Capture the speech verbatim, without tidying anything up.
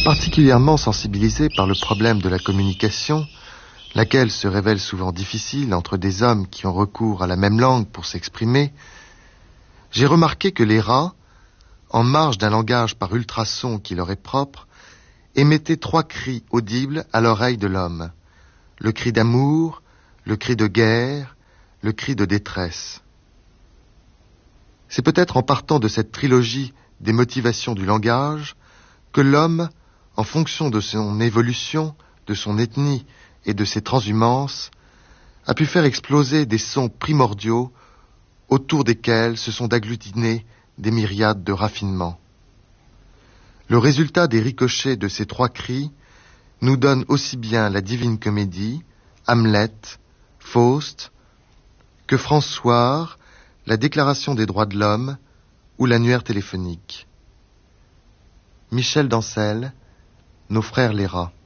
Particulièrement sensibilisé par le problème de la communication, laquelle se révèle souvent difficile entre des hommes qui ont recours à la même langue pour s'exprimer, j'ai remarqué que les rats, en marge d'un langage par ultrasons qui leur est propre, émettaient trois cris audibles à l'oreille de l'homme. Le cri d'amour, le cri de guerre, le cri de détresse. C'est peut-être en partant de cette trilogie des motivations du langage que l'homme, en fonction de son évolution, de son ethnie et de ses transhumances, a pu faire exploser des sons primordiaux autour desquels se sont agglutinés des myriades de raffinements. Le résultat des ricochets de ces trois cris nous donne aussi bien la Divine Comédie, Hamlet, Faust, que François, la Déclaration des droits de l'homme ou l'annuaire téléphonique. Michel Dancel, Nos frères les rats.